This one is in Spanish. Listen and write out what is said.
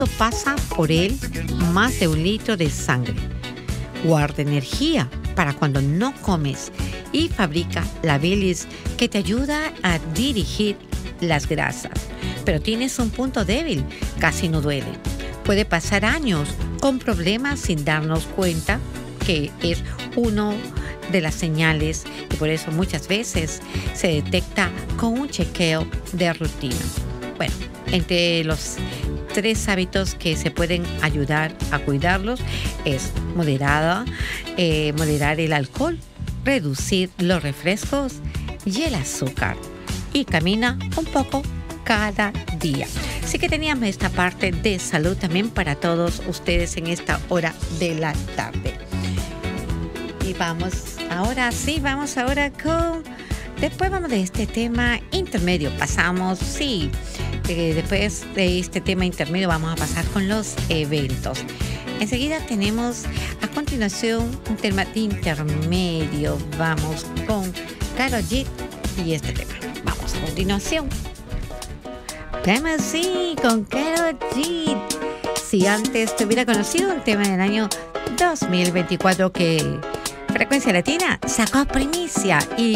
pasa por él más de 1 litro de sangre. Guarda energía para cuando no comes y fabrica la bilis que te ayuda a dirigir las grasas. Pero tienes un punto débil, casi no duele. Puede pasar años con problemas sin darnos cuenta que es uno de las señales y por eso muchas veces se detecta con un chequeo de rutina. Bueno, entre los 3 hábitos que se pueden ayudar a cuidarlos es moderar el alcohol, reducir los refrescos y el azúcar y camina un poco cada día. Así que teníamos esta parte de salud también para todos ustedes en esta hora de la tarde. Y vamos ahora con... Después vamos de este tema intermedio. Después de este tema intermedio vamos a pasar con los eventos. Enseguida tenemos a continuación un tema intermedio. Vamos con Karol G y este tema. Vamos a continuación. Tema sí, con Karol G. Si antes te hubiera conocido un tema del año 2024 que Frecuencia Latina sacó primicia y